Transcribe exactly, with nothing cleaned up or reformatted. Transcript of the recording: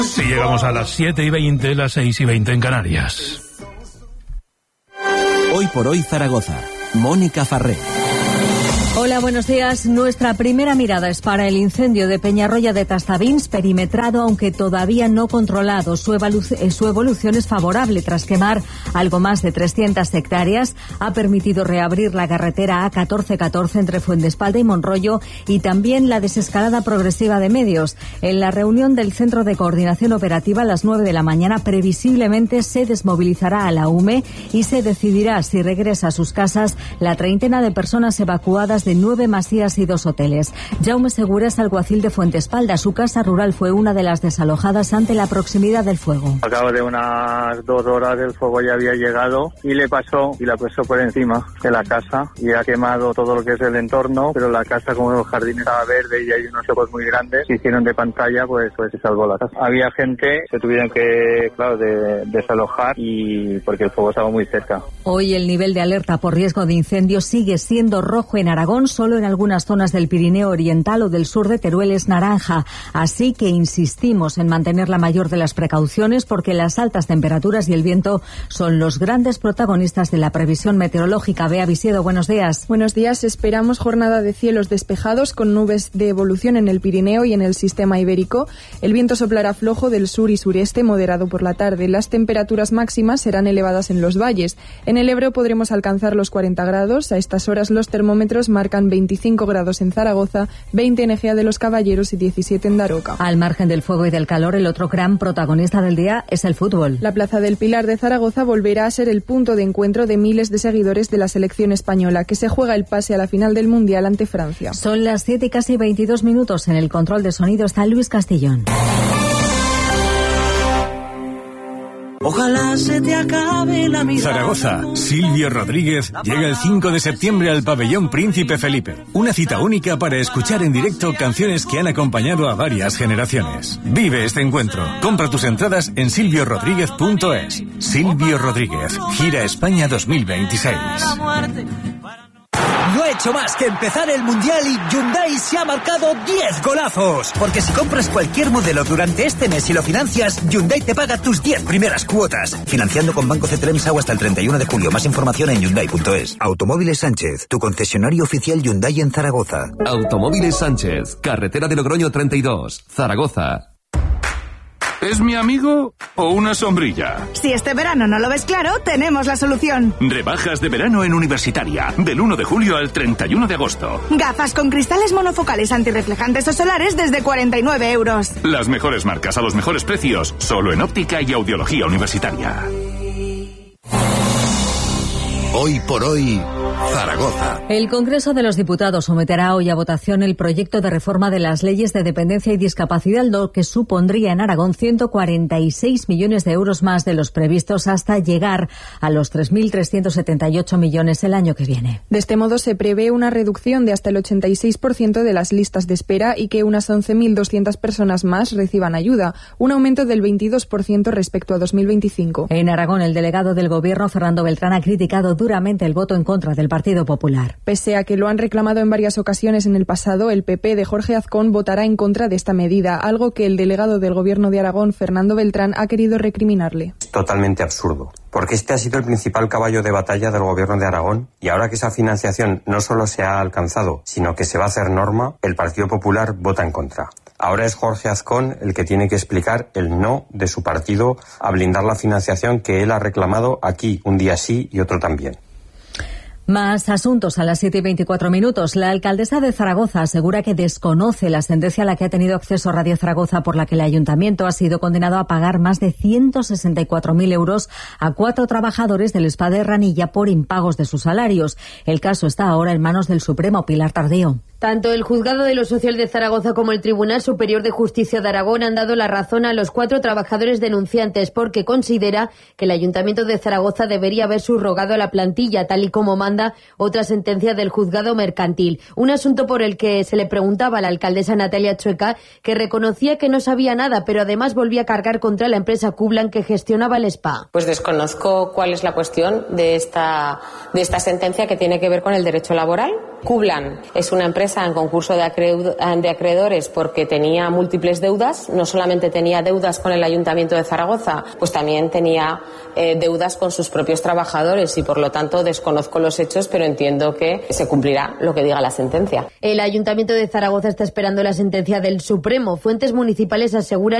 Si llegamos a las siete y veinte, las seis y veinte en Canarias. Hoy por hoy Zaragoza. Mónica Farré. Hola, buenos días. Nuestra primera mirada es para el incendio de Peñarroya de Tastavins, perimetrado, aunque todavía no controlado. Su, evolu- su evolución es favorable. Tras quemar algo más de trescientas hectáreas, ha permitido reabrir la carretera A catorce catorce entre Fuendespalda y Monroyo y también la desescalada progresiva de medios. En la reunión del Centro de Coordinación Operativa a las nueve de la mañana, previsiblemente se desmovilizará a la U M E y se decidirá si regresa a sus casas la treintena de personas evacuadas de nueve masías y dos hoteles. Jaume Segura es alguacil de Fuendespalda. Su casa rural fue una de las desalojadas ante la proximidad del fuego. Al cabo de unas dos horas el fuego ya había llegado y le pasó y la pasó por encima de la casa y ha quemado todo lo que es el entorno, pero la casa, como el jardín estaba verde y hay unos ojos muy grandes, se hicieron de pantalla, pues, pues se salvó la casa. Había gente, se tuvieron que, claro, de, desalojar y porque el fuego estaba muy cerca. Hoy el nivel de alerta por riesgo de incendio sigue siendo rojo en Aragón. Solo en algunas zonas del Pirineo Oriental o del sur de Teruel es naranja. Así que insistimos en mantener la mayor de las precauciones porque las altas temperaturas y el viento son los grandes protagonistas de la previsión meteorológica. Bea Visiedo, buenos días. Buenos días. Esperamos jornada de cielos despejados con nubes de evolución en el Pirineo y en el sistema ibérico. El viento soplará flojo del sur y sureste, moderado por la tarde. Las temperaturas máximas serán elevadas en los valles. En el Ebro podremos alcanzar los cuarenta grados. A estas horas los termómetros marcan veinticinco grados en Zaragoza, veinte en Ejea de los Caballeros y diecisiete en Daroca. Al margen del fuego y del calor, el otro gran protagonista del día es el fútbol. La Plaza del Pilar de Zaragoza volverá a ser el punto de encuentro de miles de seguidores de la selección española, que se juega el pase a la final del Mundial ante Francia. Son las siete y casi veintidós minutos. En el control de sonido está Luis Castellón. Ojalá se te acabe la mirada. Zaragoza, Silvio Rodríguez llega el cinco de septiembre al Pabellón Príncipe Felipe. Una cita única para escuchar en directo canciones que han acompañado a varias generaciones. Vive este encuentro. Compra tus entradas en silvio rodríguez punto es. Silvio Rodríguez, Gira España dos mil veintiséis. No ha hecho más que empezar el Mundial y Hyundai se ha marcado diez golazos. Porque si compras cualquier modelo durante este mes y lo financias, Hyundai te paga tus diez primeras cuotas. Financiando con Banco Cetremsau hasta el treinta y uno de julio. Más información en hyundai punto es. Automóviles Sánchez, tu concesionario oficial Hyundai en Zaragoza. Automóviles Sánchez, carretera de Logroño treinta y dos, Zaragoza. ¿Es mi amigo o una sombrilla? Si este verano no lo ves claro, tenemos la solución. Rebajas de verano en Universitaria, del uno de julio al treinta y uno de agosto. Gafas con cristales monofocales antirreflejantes o solares desde cuarenta y nueve euros. Las mejores marcas a los mejores precios, solo en óptica y audiología universitaria. Hoy por hoy, Zaragoza. El Congreso de los Diputados someterá hoy a votación el proyecto de reforma de las leyes de dependencia y discapacidad, lo que supondría en Aragón ciento cuarenta y seis millones de euros más de los previstos hasta llegar a los tres mil trescientos setenta y ocho millones el año que viene. De este modo se prevé una reducción de hasta el ochenta y seis por ciento de las listas de espera y que unas once mil doscientas personas más reciban ayuda, un aumento del veintidós por ciento respecto a dos mil veinticinco. En Aragón, el delegado del Gobierno, Fernando Beltrán, ha criticado duramente el voto en contra del Partido Popular. Pese a que lo han reclamado en varias ocasiones en el pasado, el P P de Jorge Azcón votará en contra de esta medida, algo que el delegado del Gobierno de Aragón, Fernando Beltrán, ha querido recriminarle. Es totalmente absurdo, porque este ha sido el principal caballo de batalla del Gobierno de Aragón y ahora que esa financiación no solo se ha alcanzado, sino que se va a hacer norma, el Partido Popular vota en contra. Ahora es Jorge Azcón el que tiene que explicar el no de su partido a blindar la financiación que él ha reclamado aquí, un día sí y otro también. Más asuntos a las siete y veinticuatro minutos. La alcaldesa de Zaragoza asegura que desconoce la sentencia a la que ha tenido acceso Radio Zaragoza, por la que el ayuntamiento ha sido condenado a pagar más de ciento sesenta y cuatro mil euros a cuatro trabajadores del Spa de Ranilla por impagos de sus salarios. El caso está ahora en manos del Supremo. Pilar Tardeo. Tanto el Juzgado de lo Social de Zaragoza como el Tribunal Superior de Justicia de Aragón han dado la razón a los cuatro trabajadores denunciantes porque considera que el Ayuntamiento de Zaragoza debería haber subrogado a la plantilla, tal y como manda otra sentencia del Juzgado Mercantil. Un asunto por el que se le preguntaba a la alcaldesa Natalia Chueca, que reconocía que no sabía nada, pero además volvía a cargar contra la empresa Cublan que gestionaba el spa. Pues desconozco cuál es la cuestión de esta, de esta sentencia que tiene que ver con el derecho laboral. Cublan es una empresa en concurso de, acreed de acreedores porque tenía múltiples deudas, no solamente tenía deudas con el Ayuntamiento de Zaragoza, pues también tenía eh, deudas con sus propios trabajadores y por lo tanto desconozco los hechos, pero entiendo que se cumplirá lo que diga la sentencia. El Ayuntamiento de Zaragoza está esperando la sentencia del Supremo. Fuentes municipales aseguran